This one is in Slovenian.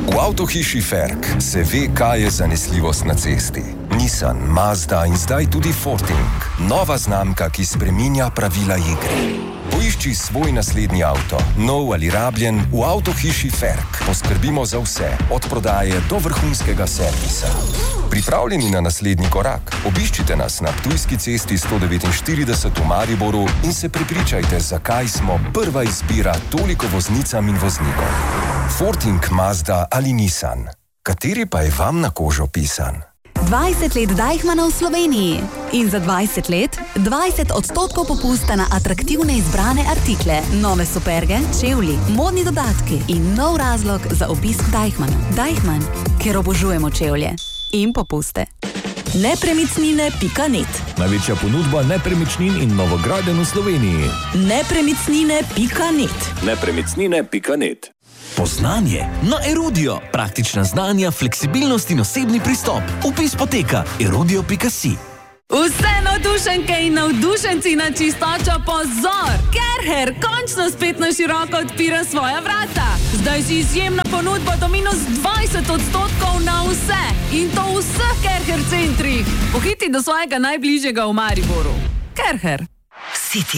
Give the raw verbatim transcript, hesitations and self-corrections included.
V avtohiši Ferk se ve, kaj je zanesljivost na cesti. Nissan, Mazda in zdaj tudi Forting. Nova znamka, ki spreminja pravila igre. Poišči svoj naslednji avto, nov ali rabljen, v avtohiši Ferk. Poskrbimo za vse, od prodaje do vrhunskega servisa. Pripravljeni na naslednji korak? Obiščite nas na Ptujski cesti sto devetinštirideset v Mariboru in se prepričajte, zakaj smo prva izbira toliko voznicam in voznikom. Forting, Mazda ali Nissan. Kateri pa je vam na kožo pisan? dvajset let Deichmanna v Sloveniji in za dvajset let dvajset odstotkov popusta na atraktivne izbrane artikle, nove superge, čevlji, modni dodatki in nov razlog za obisk Deichmanna. Deichmann, ker obožujemo čevlje in popuste. Nepremičnine pika net. Največja ponudba nepremičnin in novogradenj v Sloveniji. Nepremičnine pika net. Nepremičnine pika net. Poznanje na Erudio. Praktična znanja, fleksibilnost in osebni pristop. Vpis poteka erudio pika si. Vse navdušenke in navdušenci na čistočo pozor! Kerher končno spet na široko odpira svoja vrata. Zdaj si izjemna ponudba do minus dvajset odstotkov na vse. In to v vseh Kerher centrih. Pohiti do svojega najbližjega v Mariboru. Kerher. City.